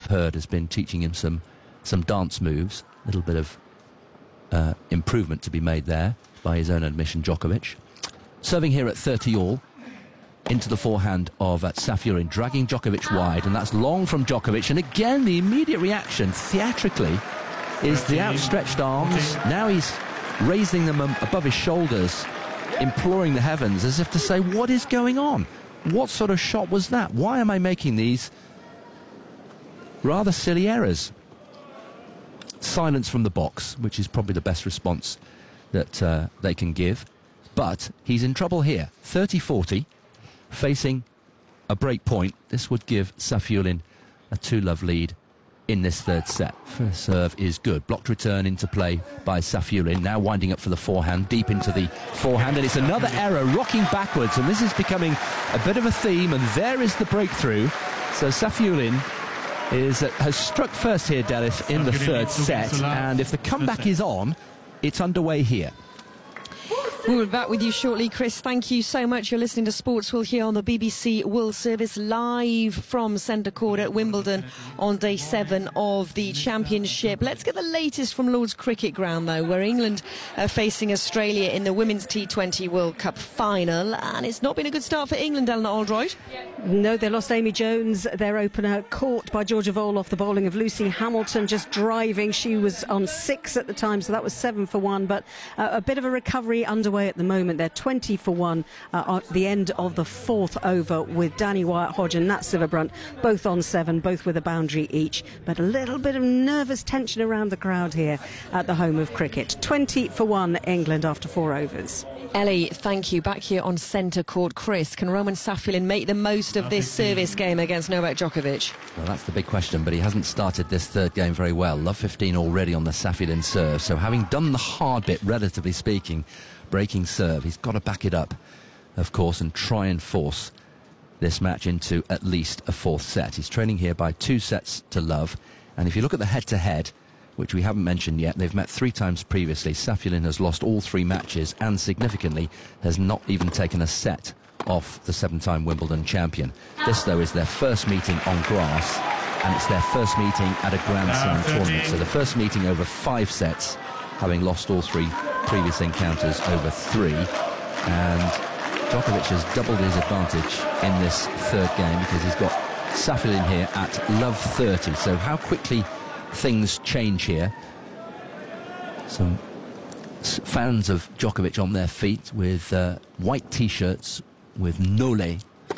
Hurd has been teaching him some dance moves. A little bit of improvement to be made there by his own admission, Djokovic. Serving here at 30 all. Into the forehand of Safiullin, dragging Djokovic wide, and that's long from Djokovic. And again, the immediate reaction, theatrically, is the outstretched arms. Now he's raising them above his shoulders, imploring the heavens, as if to say, what is going on? What sort of shot was that? Why am I making these rather silly errors? Silence from the box, which is probably the best response that they can give. But he's in trouble here. 30-40. Facing a break point. This would give Safiullin a 2-love lead in this third set. First serve is good. Blocked return into play by Safiullin. Now winding up for the forehand, deep into the forehand, and it's another error, rocking backwards, and this is becoming a bit of a theme, and there is the breakthrough. So Safiullin has struck first here, Delith, in the third set, and if the comeback is on, it's underway here. We'll be back with you shortly, Chris. Thank you so much. You're listening to Sportswell here on the BBC World Service, live from Centre Court at Wimbledon on day 7 of the Championship. Let's get the latest from Lord's Cricket Ground, though, where England are facing Australia in the Women's T20 World Cup final. And it's not been a good start for England, Eleanor Aldroyd. No, they lost Amy Jones, their opener, caught by Georgia Vole off the bowling of Lucy Hamilton, just driving. She was on 6 at the time, so that was 7 for 1. But a bit of a recovery underway at the moment. They're 20 for 1 at the end of the 4th over, with Danny Wyatt-Hodge and Nat Silverbrunt both on 7, both with a boundary each. But a little bit of nervous tension around the crowd here at the home of cricket. 20 for 1 England after 4 overs. Ellie, thank you. Back here on Centre Court. Chris, can Roman Safiullin make the most of this service game against Novak Djokovic? Well, that's the big question, but he hasn't started this third game very well. Love 15 already on the Safiullin serve, so having done the hard bit, relatively speaking, breaking serve, he's got to back it up, of course, and try and force this match into at least a 4th set. He's trailing here by 2 sets to love, and if you look at the head-to-head, which we haven't mentioned yet, they've met 3 times previously. Safiullin has lost all 3 matches and significantly has not even taken a set off the 7-time Wimbledon champion. This, though, is their first meeting on grass, and it's their first meeting at a Grand Slam tournament. So the first meeting over 5 sets, having lost all 3 previous encounters over 3. And Djokovic has doubled his advantage in this third game because he's got Safiullin here at love 30. So how quickly things change here. Some fans of Djokovic on their feet with white t-shirts with Nole,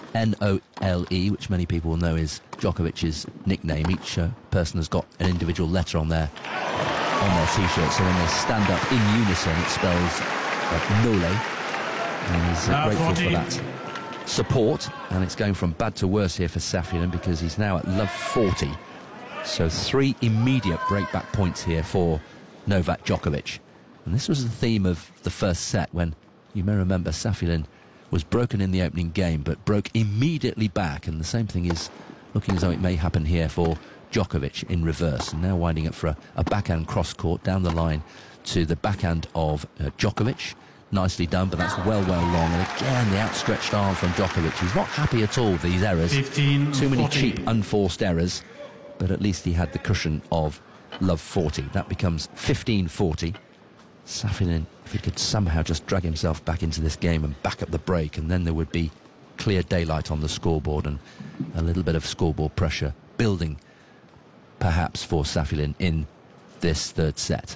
N-O-L-E, which many people will know is Djokovic's nickname. Each person has got an individual letter on their t-shirt, so when they stand up in unison it spells Nole, and he's grateful for that support. And it's going from bad to worse here for Safiullin because he's now at love 40. So 3 immediate breakback points here for Novak Djokovic. And this was the theme of the first set, when, you may remember, Safiullin was broken in the opening game but broke immediately back, and the same thing is looking as though it may happen here for Djokovic in reverse. And now winding up for a backhand cross court down the line to the backhand of Djokovic. Nicely done, but that's well long. And again, the outstretched arm from Djokovic. He's not happy at all with these errors. 15, Too many 40. cheap, unforced errors. But at least he had the cushion of love 40. That becomes 15-40. Safiullin, if he could somehow just drag himself back into this game and back up the break, and then there would be clear daylight on the scoreboard and a little bit of scoreboard pressure building, perhaps, for Safiullin in this third set.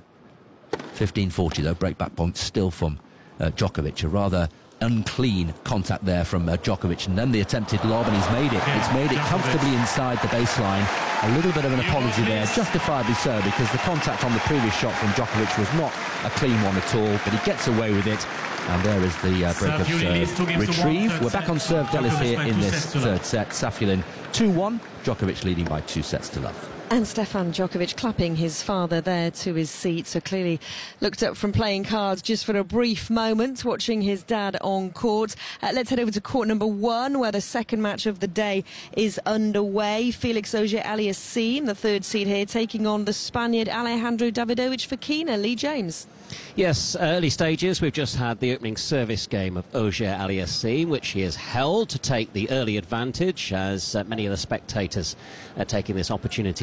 15-40, though, breakback point still from Djokovic. A rather unclean contact there from Djokovic, and then the attempted lob, and he's made it. It's made it comfortably inside the baseline. A little bit of an apology there, justifiably so, because the contact on the previous shot from Djokovic was not a clean one at all, but he gets away with it. And there is the break of serve retrieve. We're back on serve, Delith, here in this third set. Safiullin 2-1, Djokovic leading by 2 sets to love. And Stefan Djokovic clapping his father there to his seat, so clearly looked up from playing cards just for a brief moment, watching his dad on court. Let's head over to court number 1, where the second match of the day is underway. Felix Auger-Aliassime, the third seed here, taking on the Spaniard Alejandro Davidovich Fokina. Lee James. Yes, early stages. We've just had the opening service game of Auger-Aliassime, which he has held to take the early advantage, as many of the spectators are taking this opportunity